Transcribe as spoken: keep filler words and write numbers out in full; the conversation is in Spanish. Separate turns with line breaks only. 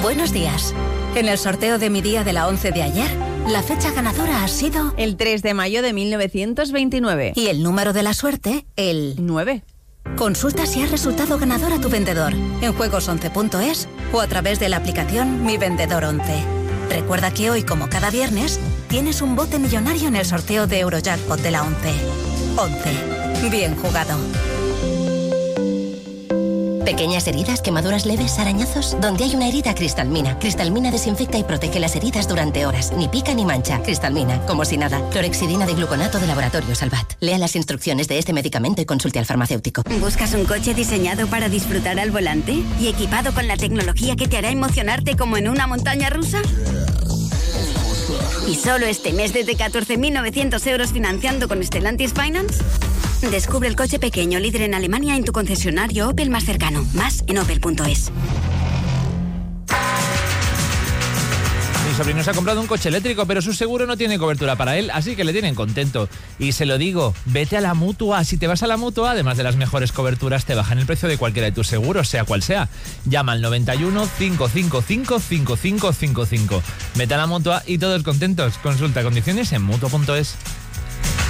Buenos días. En el sorteo de mi día de la once de ayer, la fecha ganadora ha sido
el tres de mayo de mil novecientos veintinueve.
Y el número de la suerte, el
nueve.
Consulta si has resultado ganador a tu vendedor en juegos once punto es o a través de la aplicación Mi Vendedor once. Recuerda que hoy, como cada viernes, tienes un bote millonario en el sorteo de Eurojackpot de la once. once. Bien jugado.
Pequeñas heridas, quemaduras leves, arañazos. Donde hay una herida, Cristalmina. Cristalmina desinfecta y protege las heridas durante horas. Ni pica ni mancha. Cristalmina, como si nada. Clorexidina de gluconato de Laboratorio Salvat. Lea las instrucciones de este medicamento y consulte al farmacéutico.
¿Buscas un coche diseñado para disfrutar al volante? ¿Y equipado con la tecnología que te hará emocionarte como en una montaña rusa? ¿Y solo este mes desde catorce mil novecientos euros financiando con Stellantis Finance? Descubre el coche pequeño líder en Alemania en tu concesionario Opel más cercano. Más en opel punto es.
Mi sobrino se ha comprado un coche eléctrico, pero su seguro no tiene cobertura para él, así que le tienen contento. Y se lo digo, vete a la Mutua. Si te vas a la Mutua, además de las mejores coberturas, te bajan el precio de cualquiera de tus seguros, sea cual sea. Llama al noventa y uno, cinco cinco cinco, cinco cinco cinco cinco. Vete a la Mutua y todos contentos. Consulta condiciones en mutua punto es.